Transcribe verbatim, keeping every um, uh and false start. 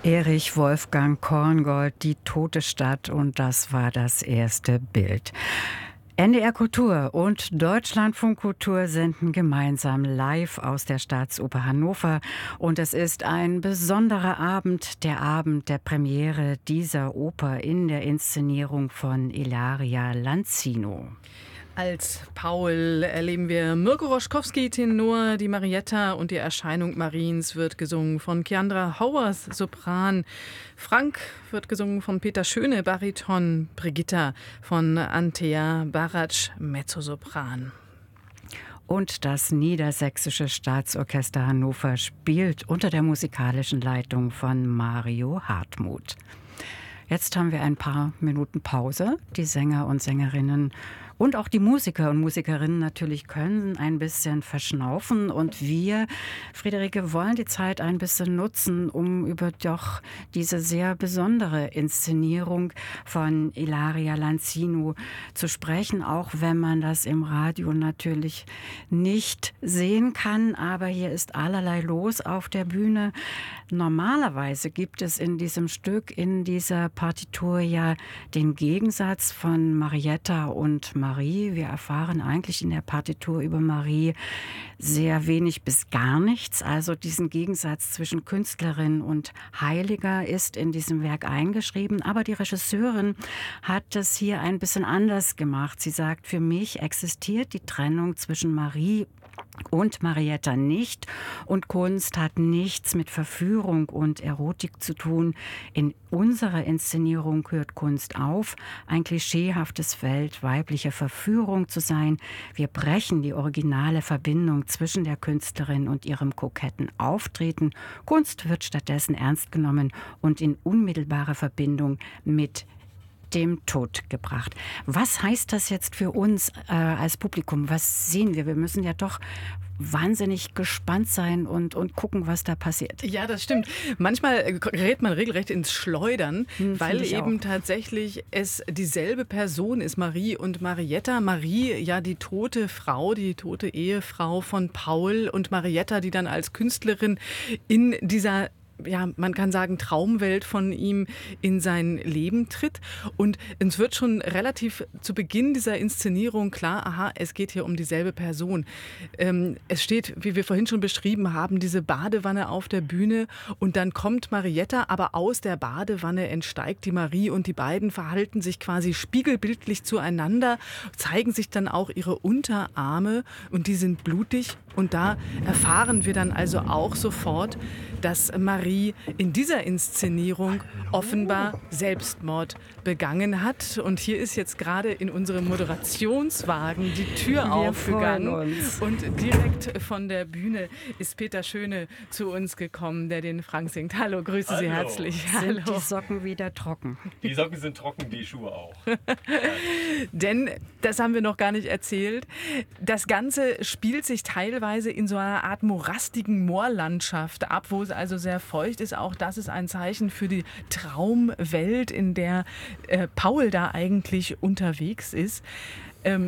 Erich Wolfgang Korngold, Die tote Stadt, und das war das erste Bild. N D R Kultur und Deutschlandfunk Kultur senden gemeinsam live aus der Staatsoper Hannover. Und es ist ein besonderer Abend, der Abend der Premiere dieser Oper in der Inszenierung von Ilaria Lanzino. Als Paul erleben wir Mirko Roschkowski, Tenor, die Marietta und die Erscheinung Mariens wird gesungen von Kiandra Hauers, Sopran. Frank wird gesungen von Peter Schöne, Bariton. Brigitta von Antea Baratsch, Mezzosopran. Und das Niedersächsische Staatsorchester Hannover spielt unter der musikalischen Leitung von Mario Hartmuth. Jetzt haben wir ein paar Minuten Pause. Die Sänger und Sängerinnen und auch die Musiker und Musikerinnen natürlich können ein bisschen verschnaufen. Und wir, Friederike, wollen die Zeit ein bisschen nutzen, um über doch diese sehr besondere Inszenierung von Ilaria Lanzino zu sprechen, auch wenn man das im Radio natürlich nicht sehen kann. Aber hier ist allerlei los auf der Bühne. Normalerweise gibt es in diesem Stück, in dieser Partitur ja den Gegensatz von Marietta und Marie. Wir erfahren eigentlich in der Partitur über Marie sehr wenig bis gar nichts. Also diesen Gegensatz zwischen Künstlerin und Heiliger ist in diesem Werk eingeschrieben. Aber die Regisseurin hat es hier ein bisschen anders gemacht. Sie sagt, für mich existiert die Trennung zwischen Marie und Marietta nicht. Und Kunst hat nichts mit Verführung und Erotik zu tun. In unserer Inszenierung hört Kunst auf, ein klischeehaftes Feld weiblicher Verführung zu sein. Wir brechen die originale Verbindung zwischen der Künstlerin und ihrem koketten Auftreten. Kunst wird stattdessen ernst genommen und in unmittelbarer Verbindung mit dem Tod gebracht. Was heißt das jetzt für uns äh, als Publikum? Was sehen wir? Wir müssen ja doch wahnsinnig gespannt sein und, und gucken, was da passiert. Ja, das stimmt. Manchmal gerät man regelrecht ins Schleudern, hm, weil eben auch tatsächlich es dieselbe Person ist, Marie und Marietta. Marie, ja, die tote Frau, die tote Ehefrau von Paul, und Marietta, die dann als Künstlerin in dieser, ja, man kann sagen, Traumwelt von ihm in sein Leben tritt. Und es wird schon relativ zu Beginn dieser Inszenierung klar, aha, es geht hier um dieselbe Person. Ähm, es steht, wie wir vorhin schon beschrieben haben, diese Badewanne auf der Bühne, und dann kommt Marietta, aber aus der Badewanne entsteigt die Marie, und die beiden verhalten sich quasi spiegelbildlich zueinander, zeigen sich dann auch ihre Unterarme, und die sind blutig. Und da erfahren wir dann also auch sofort, dass Marie in dieser Inszenierung offenbar Selbstmord begangen hat. Und hier ist jetzt gerade in unserem Moderationswagen die Tür Wir aufgegangen. Und direkt von der Bühne ist Peter Schöne zu uns gekommen, der den Frank singt. Hallo, grüße Hallo. Sie herzlich. Hallo. Sind die Socken wieder trocken? Die Socken sind trocken, die Schuhe auch. Denn, das haben wir noch gar nicht erzählt, das Ganze spielt sich teilweise in so einer Art morastigen Moorlandschaft ab, wo es also sehr feucht ist. Auch das ist ein Zeichen für die Traumwelt, in der äh, Paul da eigentlich unterwegs ist.